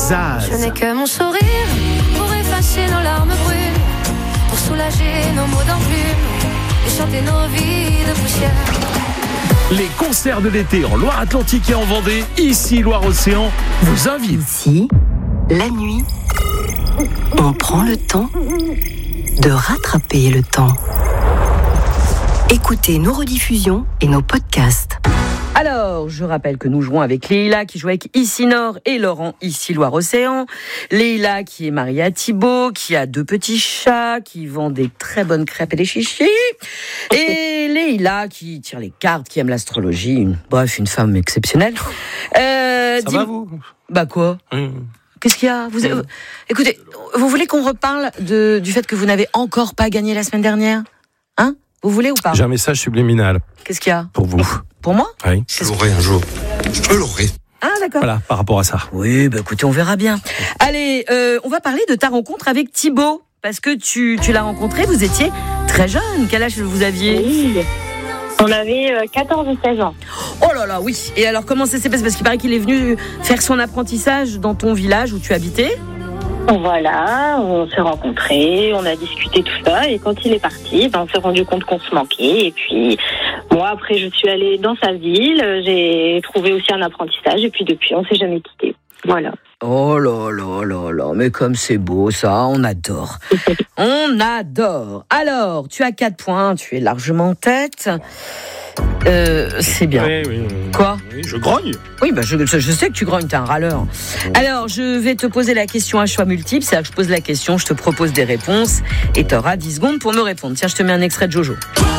Zaz. Je n'ai que mon sourire pour effacer nos larmes brunes, pour soulager nos mots d'enclume et chanter nos vies de poussière. Les concerts de l'été en Loire-Atlantique et en Vendée, ici Loire-Océan, vous invite. Ici, la nuit, on prend le temps de rattraper le temps. Écoutez nos rediffusions et nos podcasts. Alors, je rappelle que nous jouons avec Leïla qui joue avec Ici Nord et Laurent ici Loire-Océan. Leïla qui est mariée à Thibaut, qui a 2 petits chats, qui vend des très bonnes crêpes et des chichis. Et Leïla qui tire les cartes, qui aime l'astrologie. Bref, une femme exceptionnelle. Ça va vous ? Bah quoi ? Qu'est-ce qu'il y a ? Écoutez, vous voulez qu'on reparle du fait que vous n'avez encore pas gagné la semaine dernière ? Hein ? Vous voulez ou pas ? J'ai un message subliminal. Qu'est-ce qu'il y a ? Pour vous. Pour moi ? Oui. Je l'aurai un jour. Je l'aurai. Ah, d'accord. Voilà, par rapport à ça. Oui, bah écoutez, on verra bien. Allez, on va parler de ta rencontre avec Thibaut. Parce que tu l'as rencontré, vous étiez très jeune. Quel âge vous aviez ? Oui. On avait 14 ou 16 ans. Oh là là, oui. Et alors, comment ça s'est passé ? Parce qu'il paraît qu'il est venu faire son apprentissage dans ton village où tu habitais. Voilà, on s'est rencontrés, on a discuté tout ça, et quand il est parti, on s'est rendu compte qu'on se manquait, et puis moi après je suis allée dans sa ville, j'ai trouvé aussi un apprentissage, et puis depuis on s'est jamais quittés. Voilà. Oh là là là là, mais comme c'est beau ça, on adore. On adore. Alors, tu as 4 points, tu es largement en tête. C'est bien. Oui. Quoi ? Oui, je grogne. Oui, bah je sais que tu grognes, t'es un râleur. Alors, je vais te poser la question à choix multiple. C'est-à-dire que je pose la question, je te propose des réponses et t'auras 10 secondes pour me répondre. Tiens, je te mets un extrait de Jojo.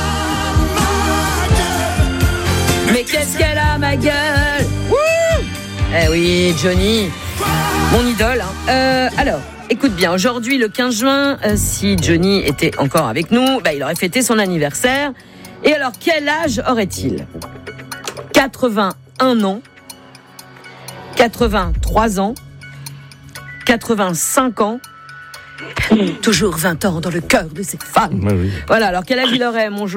Mais qu'est-ce qu'elle a, ma gueule ? Wouh ! Eh oui, Johnny, mon idole. Alors, écoute bien, aujourd'hui, le 15 juin, si Johnny était encore avec nous, il aurait fêté son anniversaire. Et alors, quel âge aurait-il ? 81 ans, 83 ans, 85 ans, toujours 20 ans dans le cœur de ses fans. Oui. Voilà, alors quel âge il aurait, mon Jojo ?